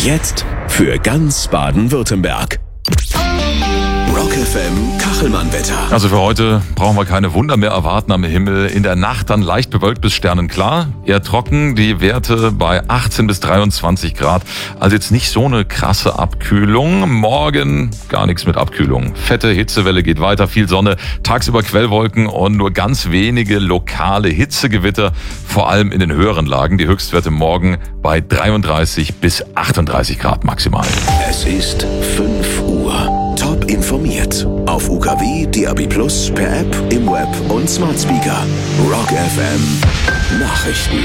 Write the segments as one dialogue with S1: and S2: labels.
S1: Jetzt für ganz Baden-Württemberg. Rock FM Kachelmann-Wetter.
S2: Also für heute brauchen wir keine Wunder mehr erwarten am Himmel. In der Nacht dann leicht bewölkt bis sternenklar. Eher trocken, die Werte bei 18 bis 23 Grad. Also jetzt nicht so eine krasse Abkühlung. Morgen gar nichts mit Abkühlung. Fette Hitzewelle geht weiter, viel Sonne, tagsüber Quellwolken und nur ganz wenige lokale Hitzegewitter, vor allem in den höheren Lagen. Die Höchstwerte morgen bei 33 bis 38 Grad maximal.
S1: Es ist 5 Uhr. Top informiert. Auf UKW, DAB+, per App, im Web und Smart Speaker. Rock FM Nachrichten.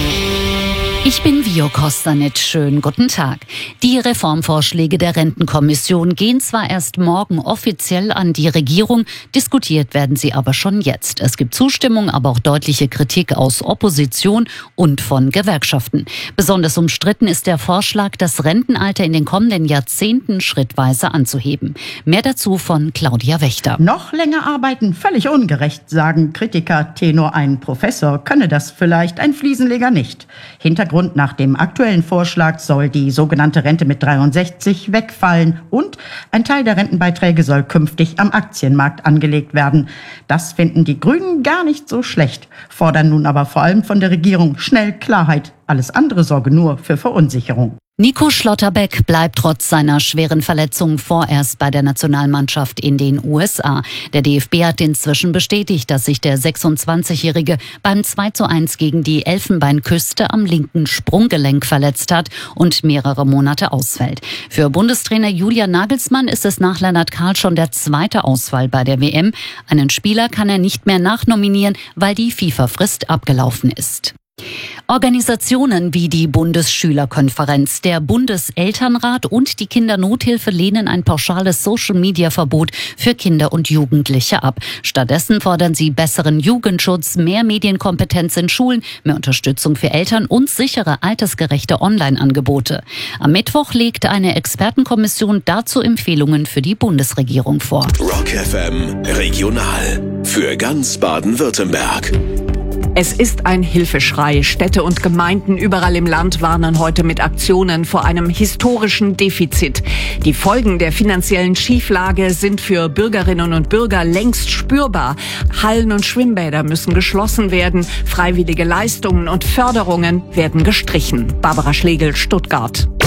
S3: Ich bin Vio Kostanic. Schönen guten Tag. Die Reformvorschläge der Rentenkommission gehen zwar erst morgen offiziell an die Regierung, diskutiert werden sie aber schon jetzt. Es gibt Zustimmung, aber auch deutliche Kritik aus Opposition und von Gewerkschaften. Besonders umstritten ist der Vorschlag, das Rentenalter in den kommenden Jahrzehnten schrittweise anzuheben. Mehr dazu von Claudia Wächter.
S4: Noch länger arbeiten, völlig ungerecht, sagen Kritiker. Tenor ein Professor könne das vielleicht, ein Fliesenleger nicht. Hintergrund: nach dem aktuellen Vorschlag soll die sogenannte Rente mit 63 wegfallen und ein Teil der Rentenbeiträge soll künftig am Aktienmarkt angelegt werden. Das finden die Grünen gar nicht so schlecht, fordern nun aber vor allem von der Regierung schnell Klarheit. Alles andere sorge nur für Verunsicherung.
S3: Nico Schlotterbeck bleibt trotz seiner schweren Verletzung vorerst bei der Nationalmannschaft in den USA. Der DFB hat inzwischen bestätigt, dass sich der 26-Jährige beim 2:1 gegen die Elfenbeinküste am linken Sprunggelenk verletzt hat und mehrere Monate ausfällt. Für Bundestrainer Julian Nagelsmann ist es nach Lennart Karl schon der zweite Ausfall bei der WM. Einen Spieler kann er nicht mehr nachnominieren, weil die FIFA-Frist abgelaufen ist. Organisationen wie die Bundesschülerkonferenz, der Bundeselternrat und die Kindernothilfe lehnen ein pauschales Social-Media-Verbot für Kinder und Jugendliche ab. Stattdessen fordern sie besseren Jugendschutz, mehr Medienkompetenz in Schulen, mehr Unterstützung für Eltern und sichere, altersgerechte Online-Angebote. Am Mittwoch legt eine Expertenkommission dazu Empfehlungen für die Bundesregierung vor.
S1: Rock FM Regional für ganz Baden-Württemberg.
S5: Es ist ein Hilfeschrei. Städte und Gemeinden überall im Land warnen heute mit Aktionen vor einem historischen Defizit. Die Folgen der finanziellen Schieflage sind für Bürgerinnen und Bürger längst spürbar. Hallen und Schwimmbäder müssen geschlossen werden. Freiwillige Leistungen und Förderungen werden gestrichen. Barbara Schlegel, Stuttgart.